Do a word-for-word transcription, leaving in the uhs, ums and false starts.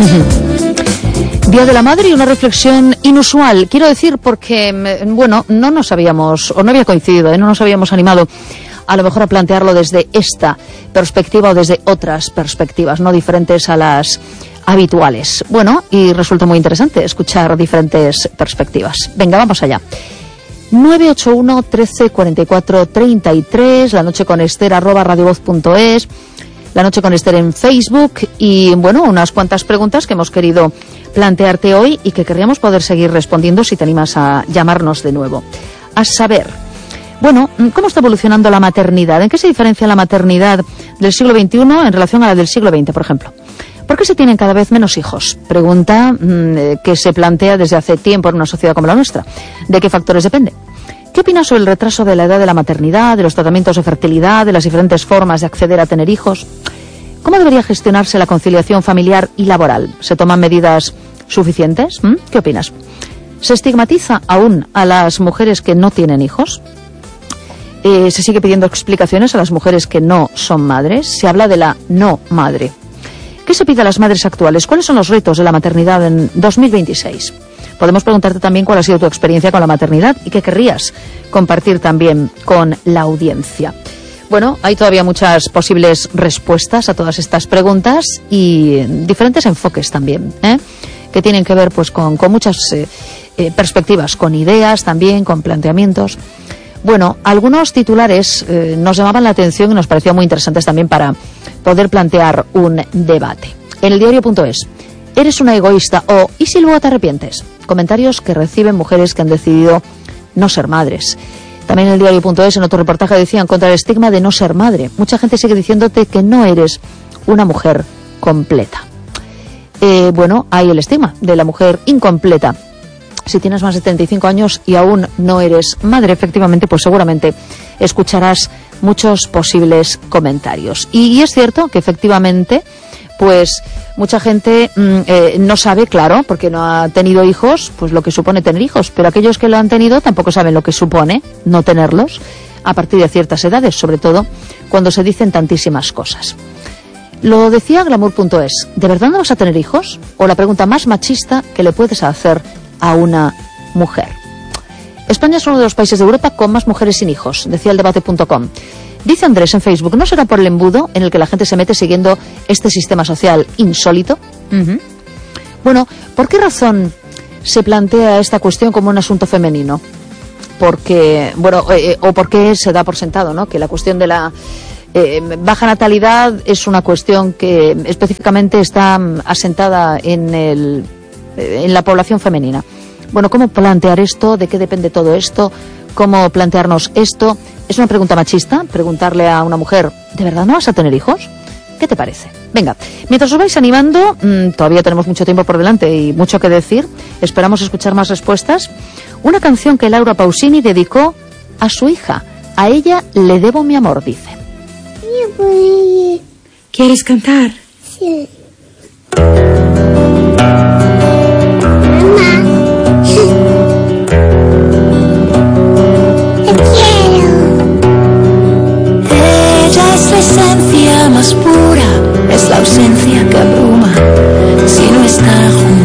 Día de la Madre y una reflexión inusual. Quiero decir porque, bueno, no nos habíamos, o no había coincidido, ¿eh? no nos habíamos animado a lo mejor a plantearlo desde esta perspectiva o desde otras perspectivas, no diferentes a las habituales. Bueno, y resulta muy interesante escuchar diferentes perspectivas. Venga, vamos allá. nueve ocho uno, trece, cuarenta y cuatro, treinta y tres, la noche con Esther, arroba radiovoz punto es, la noche con Esther en Facebook y, bueno, unas cuantas preguntas que hemos querido plantearte hoy y que querríamos poder seguir respondiendo si te animas a llamarnos de nuevo. A saber, bueno, ¿cómo está evolucionando la maternidad? ¿En qué se diferencia la maternidad del siglo veintiuno en relación a la del siglo veinte, por ejemplo? ¿Por qué se tienen cada vez menos hijos? Pregunta mmm, que se plantea desde hace tiempo en una sociedad como la nuestra. ¿De qué factores depende? ¿Qué opinas sobre el retraso de la edad de la maternidad, de los tratamientos de fertilidad, de las diferentes formas de acceder a tener hijos? ¿Cómo debería gestionarse la conciliación familiar y laboral? ¿Se toman medidas suficientes? ¿Mm? ¿Qué opinas? ¿Se estigmatiza aún a las mujeres que no tienen hijos? Eh, ¿Se sigue pidiendo explicaciones a las mujeres que no son madres? Se habla de la no madre. ¿Qué se pide a las madres actuales? ¿Cuáles son los retos de la maternidad en dos mil veintiséis? Podemos preguntarte también cuál ha sido tu experiencia con la maternidad y qué querrías compartir también con la audiencia. Bueno, hay todavía muchas posibles respuestas a todas estas preguntas y diferentes enfoques también, ¿eh? que tienen que ver pues con, con muchas eh, eh, perspectivas, con ideas también, con planteamientos. Bueno, algunos titulares eh, nos llamaban la atención y nos parecían muy interesantes también para poder plantear un debate. En el diario punto es, ¿eres una egoísta? O ¿y si luego te arrepientes? Comentarios que reciben mujeres que han decidido no ser madres. También en el diario punto es, en otro reportaje decían, contra el estigma de no ser madre. Mucha gente sigue diciéndote que no eres una mujer completa. Eh, bueno, hay el estigma de la mujer incompleta. Si tienes más de treinta y cinco años y aún no eres madre, efectivamente, pues seguramente escucharás muchos posibles comentarios. Y, y es cierto que efectivamente, pues mucha gente mmm, eh, no sabe, claro, porque no ha tenido hijos, pues lo que supone tener hijos. Pero aquellos que lo han tenido tampoco saben lo que supone no tenerlos a partir de ciertas edades, sobre todo cuando se dicen tantísimas cosas. Lo decía glamour punto es, ¿de verdad no vas a tener hijos? O la pregunta más machista que le puedes hacer a una mujer. España es uno de los países de Europa con más mujeres sin hijos, decía el debate punto com. Dice Andrés en Facebook, ¿no será por el embudo en el que la gente se mete siguiendo este sistema social insólito? Uh-huh. Bueno, ¿por qué razón se plantea esta cuestión como un asunto femenino? Porque, bueno, eh, o por qué se da por sentado, ¿no?, que la cuestión de la eh, baja natalidad es una cuestión que específicamente está asentada en el en la población femenina. Bueno, ¿cómo plantear esto? ¿De qué depende todo esto? ¿Cómo plantearnos esto? ¿Es una pregunta machista? Preguntarle a una mujer, ¿de verdad no vas a tener hijos? ¿Qué te parece? Venga, mientras os vais animando, mmm, todavía tenemos mucho tiempo por delante y mucho que decir. Esperamos escuchar más respuestas. Una canción que Laura Pausini dedicó a su hija. A ella le debo mi amor, dice. ¿Quieres cantar? Sí.